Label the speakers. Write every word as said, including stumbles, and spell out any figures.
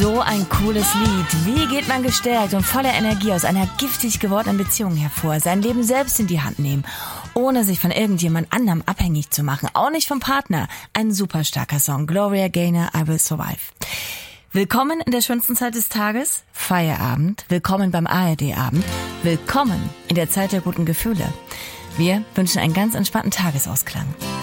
Speaker 1: So ein cooles Lied. Wie geht man gestärkt und voller Energie aus einer giftig gewordenen Beziehung hervor? Sein Leben selbst in die Hand nehmen, ohne sich von irgendjemand anderem abhängig zu machen. Auch nicht vom Partner. Ein super starker Song. Gloria Gaynor, I Will Survive. Willkommen in der schönsten Zeit des Tages, Feierabend. Willkommen beim A R D-Abend. Willkommen in der Zeit der guten Gefühle. Wir wünschen einen ganz entspannten Tagesausklang.